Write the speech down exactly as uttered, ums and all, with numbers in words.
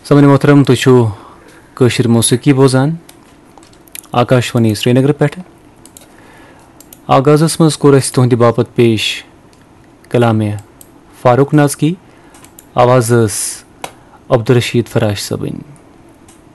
समन मोहतरम तुझु कशिर मौसीकी बोजान आकाशवाणी श्रीनगर पे आगाज़स मज कोर अस तुहंदि बापत पेश कलाम फारूक नाज की आवाज़ अब्दुल रशीद फराश सबन।